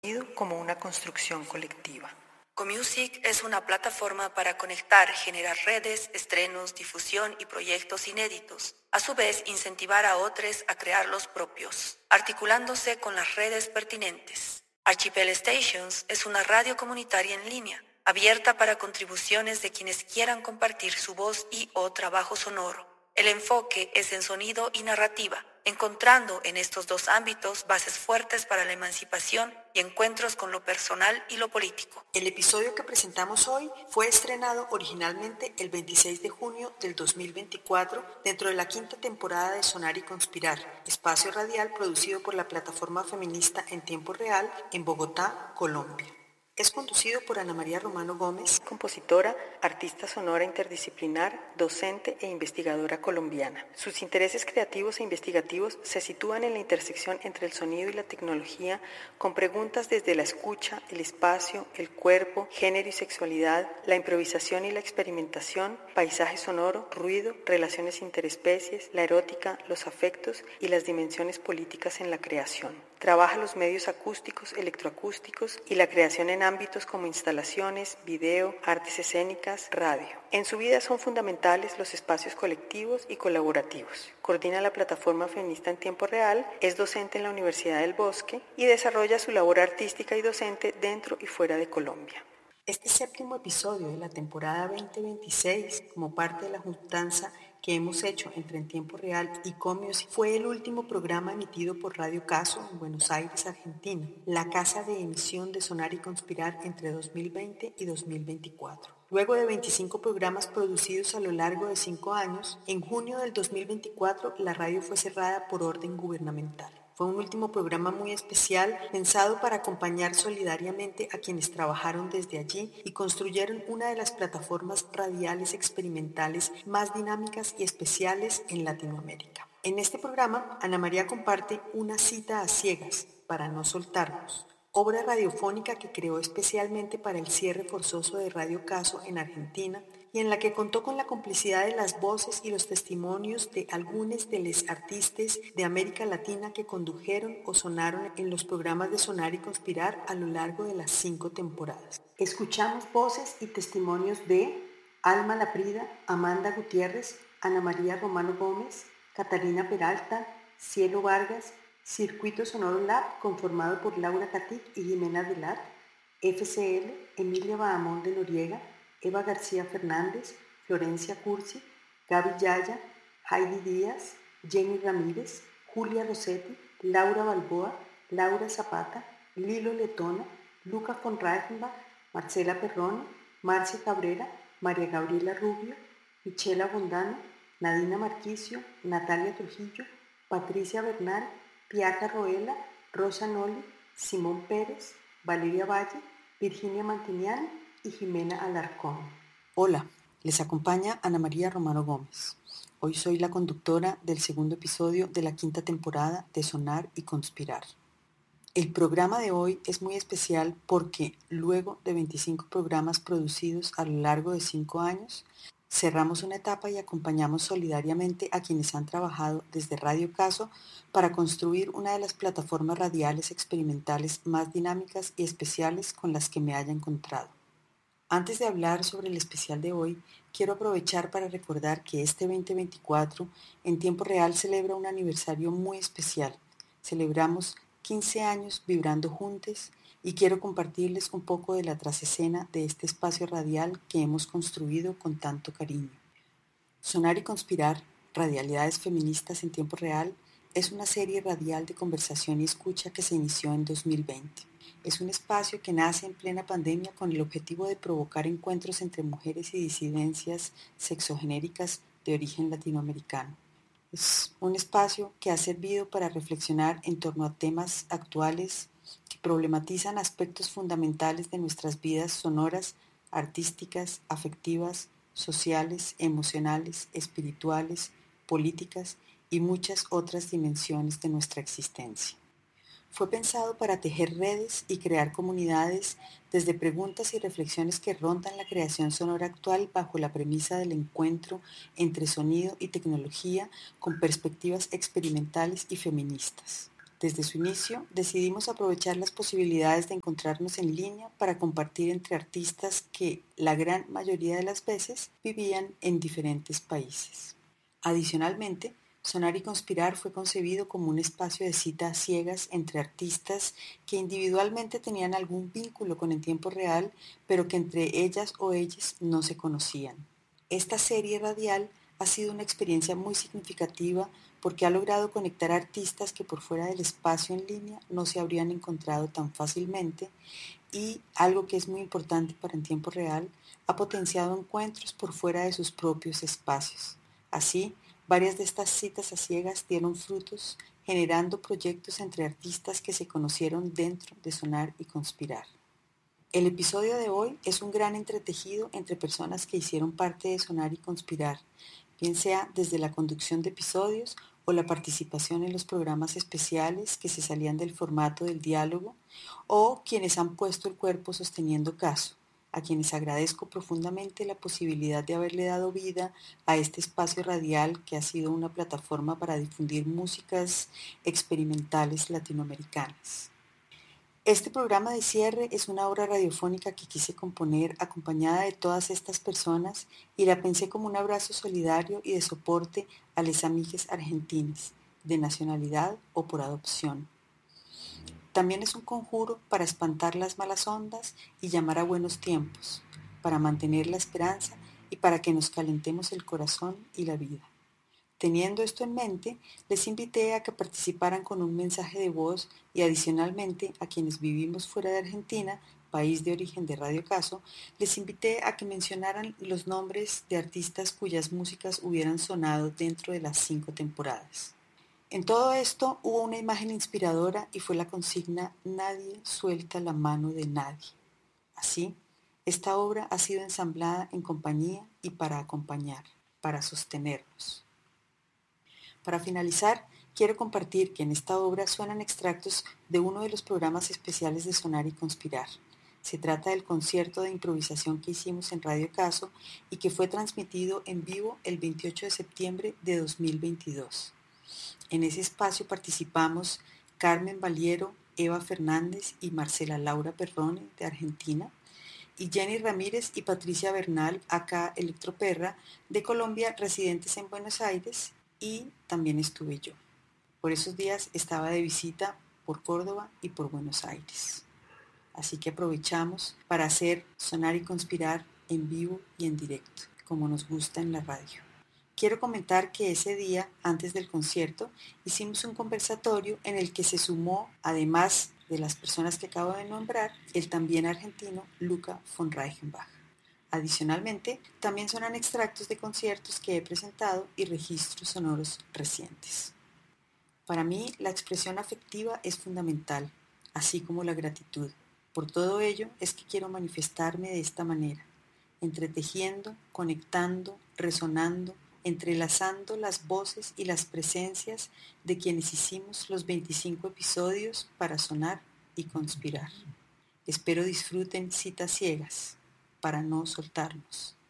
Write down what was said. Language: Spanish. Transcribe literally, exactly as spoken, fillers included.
como una construcción colectiva. Comusic es una plataforma para conectar, generar redes, estrenos, difusión y proyectos inéditos. A su vez, incentivar a otros a crear los propios, articulándose con las redes pertinentes. Archipel Stations es una radio comunitaria en línea, abierta para contribuciones de quienes quieran compartir su voz y o trabajo sonoro. El enfoque es en sonido y narrativa, encontrando en estos dos ámbitos bases fuertes para la emancipación y encuentros con lo personal y lo político. El episodio que presentamos hoy fue estrenado originalmente el veintiséis de junio del dos mil veinticuatro dentro de la quinta temporada de Sonar y Conspirar, espacio radial producido por la plataforma feminista En Tiempo Real en Bogotá, Colombia. Es conducido por Ana María Romano Gómez, compositora, artista sonora interdisciplinar, docente e investigadora colombiana. Sus intereses creativos e investigativos se sitúan en la intersección entre el sonido y la tecnología, con preguntas desde la escucha, el espacio, el cuerpo, género y sexualidad, la improvisación y la experimentación, paisaje sonoro, ruido, relaciones interespecies, la erótica, los afectos y las dimensiones políticas en la creación. Trabaja los medios acústicos, electroacústicos y la creación en ámbitos como instalaciones, video, artes escénicas, radio. En su vida son fundamentales los espacios colectivos y colaborativos. Coordina la plataforma feminista En Tiempo Real, es docente en la Universidad del Bosque y desarrolla su labor artística y docente dentro y fuera de Colombia. Este séptimo episodio de la temporada veinte veintiséis, como parte de la juntanza que hemos hecho entre En Tiempo Real y Comusic, fue el último programa emitido por Radio Caso en Buenos Aires, Argentina, la casa de emisión de Sonar y Conspirar entre dos mil veinte y dos mil veinticuatro. Luego de veinticinco programas producidos a lo largo de cinco años, en junio del dos mil veinticuatro la radio fue cerrada por orden gubernamental. Fue un último programa muy especial pensado para acompañar solidariamente a quienes trabajaron desde allí y construyeron una de las plataformas radiales experimentales más dinámicas y especiales en Latinoamérica. En este programa, Ana María comparte Una cita a ciegas, para no soltarnos, obra radiofónica que creó especialmente para el cierre forzoso de Radio Caso en Argentina y en la que contó con la complicidad de las voces y los testimonios de algunos de los artistas de América Latina que condujeron o sonaron en los programas de Sonar y Conspirar a lo largo de las cinco temporadas. Escuchamos voces y testimonios de Alma Laprida, Amanda Gutiérrez, Ana María Romano Gómez, Catalina Peralta, Cielo Vargas, Circuito Sonoro Lab, conformado por Laura Catic y Jimena Velar, F C L, Emilia Bahamón de Noriega, Eva García Fernández, Florencia Cursi, Gaby Yaya, Heidi Díaz, Jenny Ramírez, Julia Rossetti, Laura Balboa, Laura Zapata, Lilo Letona, Luca von Reichenbach, Marcela Perrone, Marcia Cabrera, María Gabriela Rubio, Michela Bondano, Nadina Marquicio, Natalia Trujillo, Patricia Bernal, Piaca Roela, Rosa Noli, Simón Pérez, Valeria Valle, Virginia Mantinian y Jimena Alarcón. Hola, les acompaña Ana María Romano Gómez. Hoy soy la conductora del segundo episodio de la quinta temporada de Sonar y Conspirar. El programa de hoy es muy especial porque luego de veinticinco programas producidos a lo largo de cinco años, cerramos una etapa y acompañamos solidariamente a quienes han trabajado desde Radio Caso para construir una de las plataformas radiales experimentales más dinámicas y especiales con las que me haya encontrado. Antes de hablar sobre el especial de hoy, quiero aprovechar para recordar que este veinte veinticuatro En Tiempo Real celebra un aniversario muy especial. Celebramos quince años vibrando juntos y quiero compartirles un poco de la trasescena de este espacio radial que hemos construido con tanto cariño. Sonar y Conspirar, Radialidades Feministas en Tiempo Real, es una serie radial de conversación y escucha que se inició en dos mil veinte. Es un espacio que nace en plena pandemia con el objetivo de provocar encuentros entre mujeres y disidencias sexogenéricas de origen latinoamericano. Es un espacio que ha servido para reflexionar en torno a temas actuales que problematizan aspectos fundamentales de nuestras vidas sonoras, artísticas, afectivas, sociales, emocionales, espirituales, políticas y muchas otras dimensiones de nuestra existencia. Fue pensado para tejer redes y crear comunidades desde preguntas y reflexiones que rondan la creación sonora actual bajo la premisa del encuentro entre sonido y tecnología con perspectivas experimentales y feministas. Desde su inicio, decidimos aprovechar las posibilidades de encontrarnos en línea para compartir entre artistas que, la gran mayoría de las veces, vivían en diferentes países. Adicionalmente, Sonar y Conspirar fue concebido como un espacio de citas ciegas entre artistas que individualmente tenían algún vínculo con el tiempo real, pero que entre ellas o ellos no se conocían. Esta serie radial ha sido una experiencia muy significativa porque ha logrado conectar a artistas que por fuera del espacio en línea no se habrían encontrado tan fácilmente y, algo que es muy importante para En Tiempo Real, ha potenciado encuentros por fuera de sus propios espacios. Así, varias de estas citas a ciegas dieron frutos, generando proyectos entre artistas que se conocieron dentro de Sonar y Conspirar. El episodio de hoy es un gran entretejido entre personas que hicieron parte de Sonar y Conspirar, bien sea desde la conducción de episodios o la participación en los programas especiales que se salían del formato del diálogo, o quienes han puesto el cuerpo sosteniendo caso, a quienes agradezco profundamente la posibilidad de haberle dado vida a este espacio radial que ha sido una plataforma para difundir músicas experimentales latinoamericanas. Este programa de cierre es una obra radiofónica que quise componer acompañada de todas estas personas y la pensé como un abrazo solidario y de soporte a les amigues argentines, de nacionalidad o por adopción. También es un conjuro para espantar las malas ondas y llamar a buenos tiempos, para mantener la esperanza y para que nos calentemos el corazón y la vida. Teniendo esto en mente, les invité a que participaran con un mensaje de voz y adicionalmente a quienes vivimos fuera de Argentina, país de origen de Radio Caso, les invité a que mencionaran los nombres de artistas cuyas músicas hubieran sonado dentro de las cinco temporadas. En todo esto hubo una imagen inspiradora y fue la consigna "Nadie suelta la mano de nadie". Así, esta obra ha sido ensamblada en compañía y para acompañar, para sostenernos. Para finalizar, quiero compartir que en esta obra suenan extractos de uno de los programas especiales de Sonar y Conspirar. Se trata del concierto de improvisación que hicimos en Radio Caso y que fue transmitido en vivo el veintiocho de septiembre de dos mil veintidós. En ese espacio participamos Carmen Valiero, Eva Fernández y Marcela Laura Perrone de Argentina, y Jenny Ramírez y Patricia Bernal, acá Electroperra, de Colombia, residentes en Buenos Aires, y también estuve yo. Por esos días estaba de visita por Córdoba y por Buenos Aires. Así que aprovechamos para hacer Sonar y Conspirar en vivo y en directo, como nos gusta en la radio. Quiero comentar que ese día, antes del concierto, hicimos un conversatorio en el que se sumó, además de las personas que acabo de nombrar, el también argentino Luca von Reichenbach. Adicionalmente, también suenan extractos de conciertos que he presentado y registros sonoros recientes. Para mí, la expresión afectiva es fundamental, así como la gratitud. Por todo ello es que quiero manifestarme de esta manera, entretejiendo, conectando, resonando, entrelazando las voces y las presencias de quienes hicimos los veinticinco episodios para Sonar y Conspirar. Espero disfruten citas ciegas para no soltarnos.